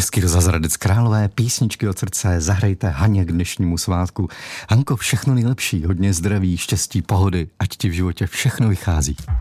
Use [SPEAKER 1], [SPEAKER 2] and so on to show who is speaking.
[SPEAKER 1] Český rozhlas Hradec Králové, písničky od srdce, zahrajte Haně k dnešnímu svátku. Hanko, všechno nejlepší, hodně zdraví, štěstí, pohody, ať ti v životě všechno vychází.